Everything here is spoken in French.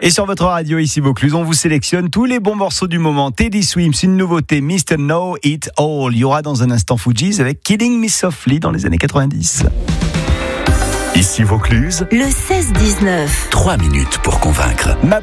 Et sur votre radio ici Vaucluse, on vous sélectionne tous les bons morceaux du moment. Teddy Swims, une nouveauté, Mr. Know It All. Il y aura dans un instant Fugees avec Killing Me Softly dans les années 90. Ici Vaucluse, le 16-19. 3 minutes pour convaincre.